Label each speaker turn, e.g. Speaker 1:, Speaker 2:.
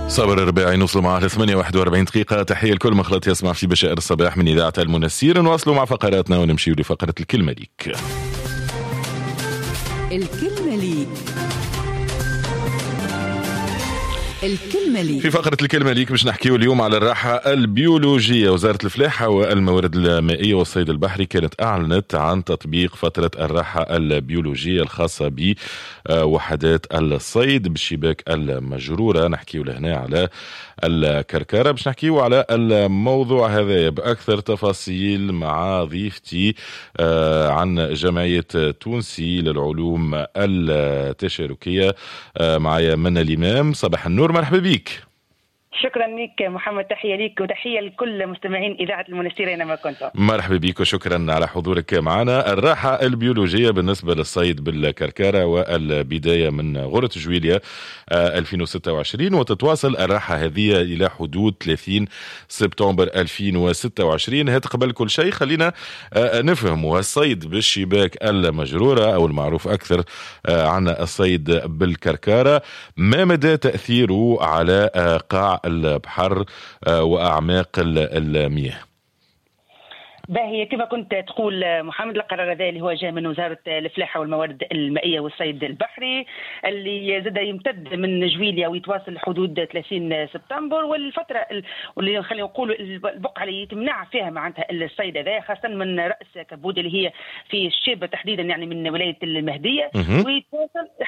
Speaker 1: صبر الرباعي نوصلوا معاه ل 48 دقيقة. تحية لكل مخلط يسمع في بشائر الصباح من إذاعة المنسير. نواصلوا مع فقراتنا ونمشي لفقرة الكلمة ليك.
Speaker 2: الكلمة ليك. الكلمة ليك.
Speaker 1: في فقرة الكلمة ليك باش نحكيو اليوم على الراحة البيولوجية. وزارة الفلاحة والموارد المائية والصيد البحري كانت أعلنت عن تطبيق فترة الراحة البيولوجية الخاصة بوحدات الصيد بالشباك المجرورة. نحكيو لهنا على الكركارة. باش نحكيو على الموضوع هذا بأكثر تفاصيل مع ضيفتي عن جمعية تونسي للعلوم التشاركية. معايا منى الإمام. صباح النور، مرحبا بك.
Speaker 3: شكرا لك محمد، تحية لك وتحية لكل مستمعين إذاعة المنسير أينما كنتم.
Speaker 1: مرحبا بك وشكرا على حضورك معنا. الراحة البيولوجية بالنسبة للصيد بالكركارة والبداية من غورة جويلية 2026 وتتواصل الراحة هذه إلى حدود 30 سبتمبر 2026. هات قبل كل شيء خلينا نفهم الصيد بالشباك المجرورة أو المعروف أكثر عن الصيد بالكركارة، ما مدى تأثيره على قاع البحر وأعماق المياه؟
Speaker 3: باهي كما كنت تقول محمد، القرار هذا اللي هو جاء من وزارة الفلاحة والموارد المائية والصيد البحري اللي زاد يمتد من جويلية ويتواصل حدود 30 سبتمبر، والفترة واللي خلينا نقول البقعة اللي يتمنع فيها معناتها الصيد هذا خاصة من رأس كبود اللي هي في الشيبة تحديدا، يعني من ولاية المهدية، ويتواصل